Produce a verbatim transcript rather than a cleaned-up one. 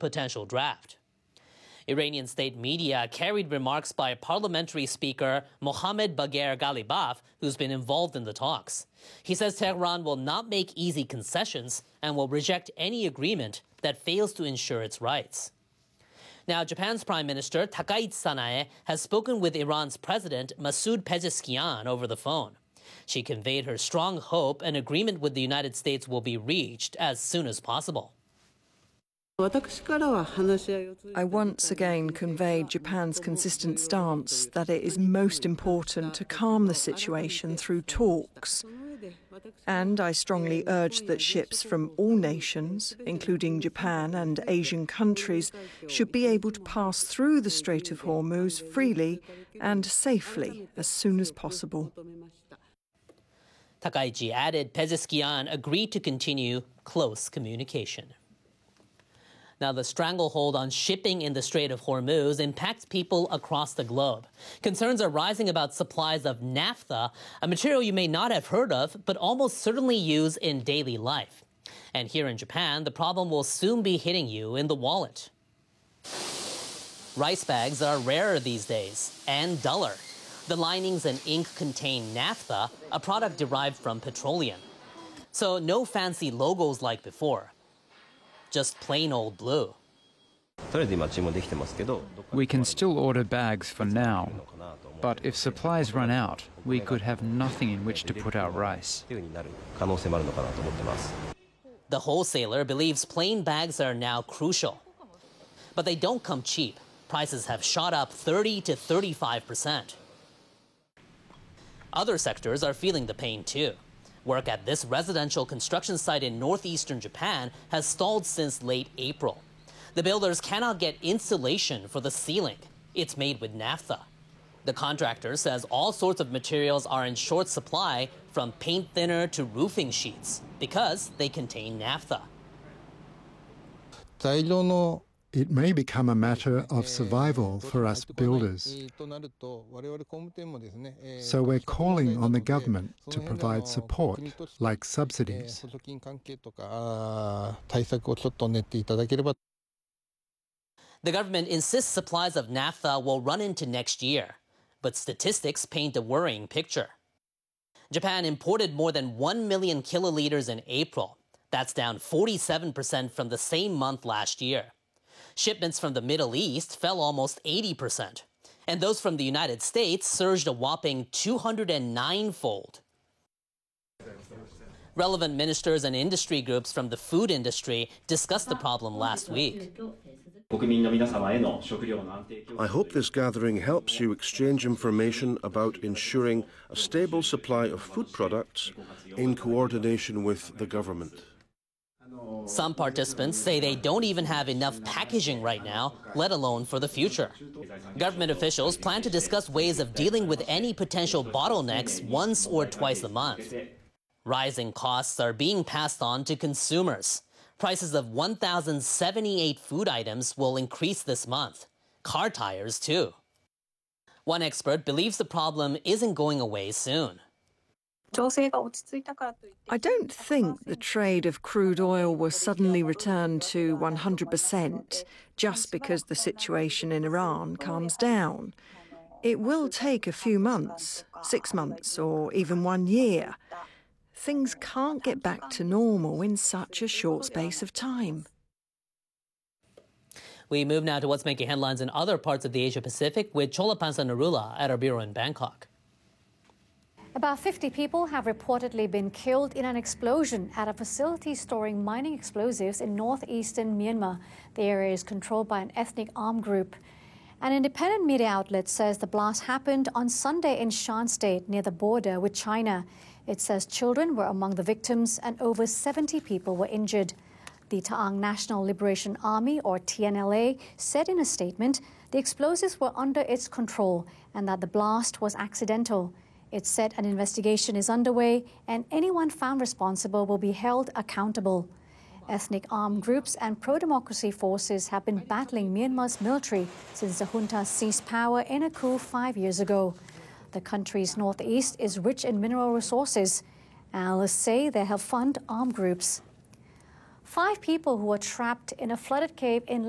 potential draft. Iranian state media carried remarks by parliamentary speaker Mohammad Bagher Ghalibaf, who's been involved in the talks. He says Tehran will not make easy concessions and will reject any agreement that fails to ensure its rights. Now, Japan's Prime Minister Takaichi Sanae has spoken with Iran's President Masoud Pezeshkian over the phone. She conveyed her strong hope an agreement with the United States will be reached as soon as possible. I once again conveyed Japan's consistent stance that it is most important to calm the situation through talks. And I strongly urged that ships from all nations, including Japan and Asian countries, should be able to pass through the Strait of Hormuz freely and safely as soon as possible. Takaichi added Pezeshkian agreed to continue close communication. Now, the stranglehold on shipping in the Strait of Hormuz impacts people across the globe. Concerns are rising about supplies of naphtha, a material you may not have heard of, but almost certainly use in daily life. And here in Japan, the problem will soon be hitting you in the wallet. Rice bags are rarer these days and duller. The linings and ink contain naphtha, a product derived from petroleum. So no fancy logos like before. Just plain old blue. We can still order bags for now, but if supplies run out, we could have nothing in which to put our rice. The wholesaler believes plain bags are now crucial. But they don't come cheap. Prices have shot up thirty to thirty-five percent. Other sectors are feeling the pain too. Work at this residential construction site in northeastern Japan has stalled since late April. The builders cannot get insulation for the ceiling. It's made with naphtha. The contractor says all sorts of materials are in short supply, from paint thinner to roofing sheets, because they contain naphtha. It may become a matter of survival for us builders. So we're calling on the government to provide support, like subsidies. The government insists supplies of naphtha will run into next year, but statistics paint a worrying picture. Japan imported more than one million kiloliters in April. That's down forty-seven percent from the same month last year. Shipments from the Middle East fell almost eighty percent, and those from the United States surged a whopping two hundred nine-fold. Relevant ministers and industry groups from the food industry discussed the problem last week. I hope this gathering helps you exchange information about ensuring a stable supply of food products in coordination with the government. Some participants say they don't even have enough packaging right now, let alone for the future. Government officials plan to discuss ways of dealing with any potential bottlenecks once or twice a month. Rising costs are being passed on to consumers. Prices of one thousand seventy-eight food items will increase this month. Car tires, too. One expert believes the problem isn't going away soon. I don't think the trade of crude oil will suddenly return to one hundred percent just because the situation in Iran calms down. It will take a few months, six months, or even one year. Things can't get back to normal in such a short space of time. We move now to what's making headlines in other parts of the Asia-Pacific with Cholapansa Narula at our bureau in Bangkok. About fifty people have reportedly been killed in an explosion at a facility storing mining explosives in northeastern Myanmar. The area is controlled by an ethnic armed group. An independent media outlet says the blast happened on Sunday in Shan State near the border with China. It says children were among the victims and over seventy people were injured. The Ta'ang National Liberation Army, or T N L A, said in a statement the explosives were under its control and that the blast was accidental. It said an investigation is underway and anyone found responsible will be held accountable. Ethnic armed groups and pro-democracy forces have been battling Myanmar's military since the junta seized power in a coup five years ago. The country's northeast is rich in mineral resources. Analysts say they help fund armed groups. Five people who were trapped in a flooded cave in